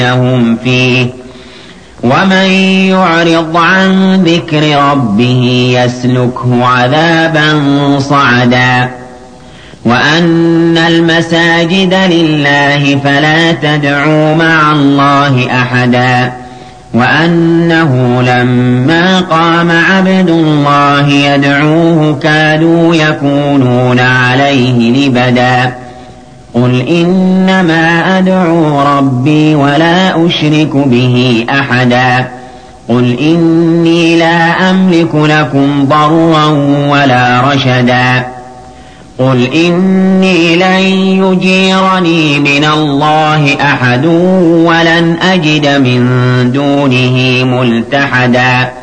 هم فيه ومن يعرض عن ذكر ربه يسلكه عذابا صعدا وأن المساجد لله فلا تدعوا مع الله أحدا وأنه لما قام عبد الله يدعوه كادوا يكونون عليه لبدا قل إنما أدعو ربي ولا أشرك به أحدا قل إني لا أملك لكم ضرا ولا رشدا قل إني لن يجيرني من الله أحد ولن أجد من دونه ملتحدا